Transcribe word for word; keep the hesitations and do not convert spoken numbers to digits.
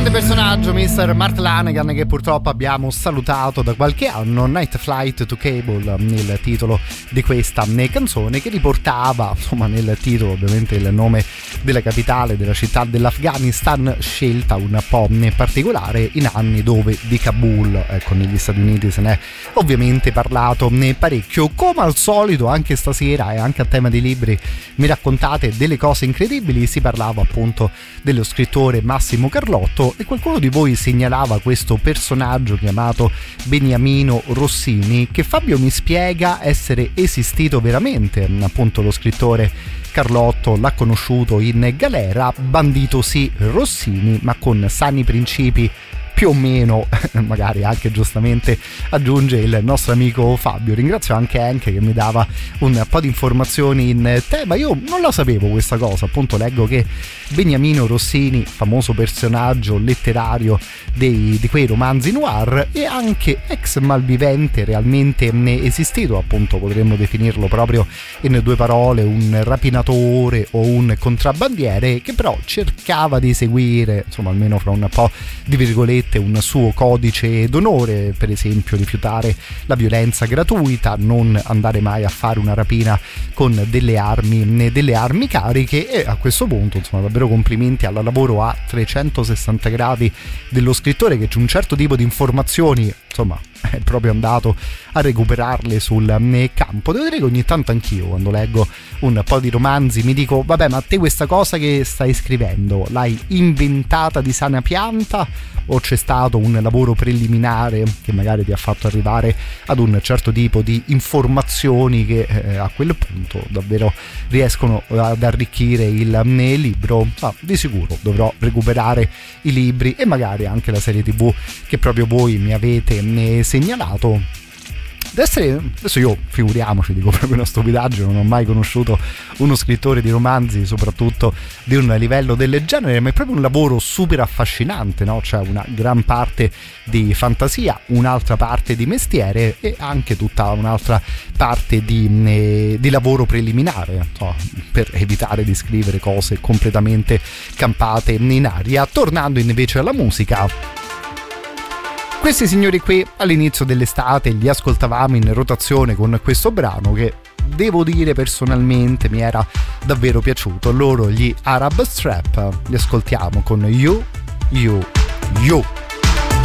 grande personaggio, mister Mark Lanegan, che purtroppo abbiamo salutato da qualche anno. Night Flight to Cable, nel titolo di questa canzone, che riportava, insomma, nel titolo ovviamente il nome della capitale, della città dell'Afghanistan, scelta un po' particolare in anni dove di Kabul, ecco, negli Stati Uniti se n'è ovviamente parlato parecchio. Come al solito anche stasera, e anche a tema di libri mi raccontate delle cose incredibili. Si parlava appunto dello scrittore Massimo Carlotto e qualcuno di voi segnalava questo personaggio chiamato Beniamino Rossini, che Fabio mi spiega essere esistito veramente. Appunto lo scrittore Carlotto l'ha conosciuto in galera, bandito sì Rossini, ma con sani principi più o meno, magari anche giustamente aggiunge il nostro amico Fabio. Ringrazio anche Anche che mi dava un po' di informazioni in tema. Io non la sapevo questa cosa, appunto leggo che Beniamino Rossini, famoso personaggio letterario dei, di quei romanzi noir, e anche ex malvivente realmente esistito, appunto potremmo definirlo proprio in due parole, un rapinatore o un contrabbandiere che però cercava di seguire, insomma almeno fra un po' di virgolette, un suo codice d'onore, per esempio rifiutare la violenza gratuita, non andare mai a fare una rapina con delle armi delle armi cariche. E a questo punto, insomma, davvero complimenti al lavoro a trecentosessanta gradi dello scrittore, che c'è un certo tipo di informazioni, insomma, è proprio andato a recuperarle sul campo. Devo dire che ogni tanto anch'io, quando leggo un po' di romanzi, mi dico: vabbè, ma te questa cosa che stai scrivendo l'hai inventata di sana pianta o c'è stato un lavoro preliminare che magari ti ha fatto arrivare ad un certo tipo di informazioni che eh, a quel punto davvero riescono ad arricchire il, il libro? Ah, di sicuro dovrò recuperare i libri e magari anche la serie tv che proprio voi mi avete ne segnalato. Adesso io, figuriamoci, dico proprio una stupidaggine, non ho mai conosciuto uno scrittore di romanzi, soprattutto di un livello del genere, ma è proprio un lavoro super affascinante, no? C'è una gran parte di fantasia, un'altra parte di mestiere e anche tutta un'altra parte di, eh, di lavoro preliminare, no? Per evitare di scrivere cose completamente campate in aria. Tornando invece alla musica, questi signori qui all'inizio dell'estate li ascoltavamo in rotazione con questo brano che devo dire personalmente mi era davvero piaciuto. Loro, gli Arab Strap, li ascoltiamo con You, You, You.